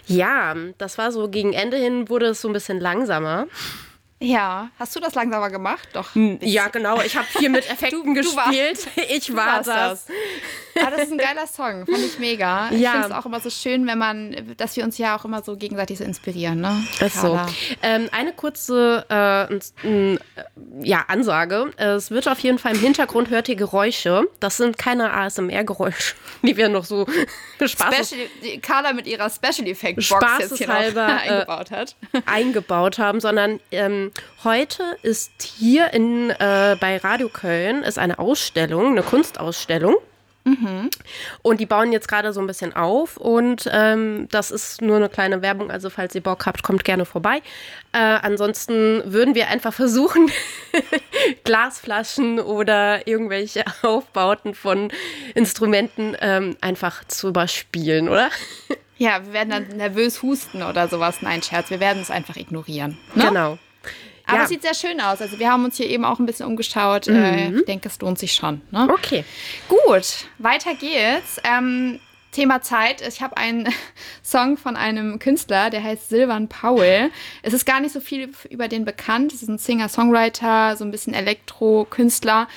Ja, das war so, gegen Ende hin wurde es so ein bisschen langsamer. Ja, hast du das langsamer gemacht? Doch. Ja, genau. Ich habe hier mit Effekten gespielt. Ich war das. Ah, das ist ein geiler Song, fand ich mega. Ich finde es auch immer so schön, dass wir uns ja auch immer so gegenseitig so inspirieren, ne? Ist so. Eine kurze Ansage. Es wird auf jeden Fall im Hintergrund hört ihr Geräusche. Das sind keine ASMR-Geräusche, die wir noch so die Carla mit ihrer Special Effect Box jetzt hier eingebaut haben, sondern heute ist hier bei Radio Köln ist eine Ausstellung, eine Kunstausstellung. Und die bauen jetzt gerade so ein bisschen auf und das ist nur eine kleine Werbung, also falls ihr Bock habt, kommt gerne vorbei. Ansonsten würden wir einfach versuchen, Glasflaschen oder irgendwelche Aufbauten von Instrumenten einfach zu überspielen, oder? Ja, wir werden dann nervös husten oder sowas. Nein, Scherz, wir werden es einfach ignorieren. Ne? Genau. Aber es sieht sehr schön aus. Also wir haben uns hier eben auch ein bisschen umgeschaut. Ich denke, es lohnt sich schon. Ne? Okay. Gut, weiter geht's. Thema Zeit. Ich habe einen Song von einem Künstler, der heißt Silvan Paul. Es ist gar nicht so viel über den bekannt. Es ist ein Singer-Songwriter, so ein bisschen Elektro-Künstler,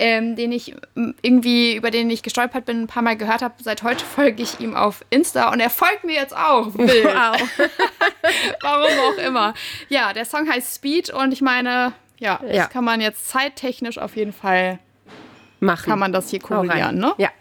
über den ich gestolpert bin, ein paar Mal gehört habe. Seit heute folge ich ihm auf Insta und er folgt mir jetzt auch. Wild. Wow. Warum auch immer. Ja, der Song heißt Speed und ich meine, das kann man jetzt zeittechnisch auf jeden Fall machen. Kann man das hier korrigieren, ne? Ja.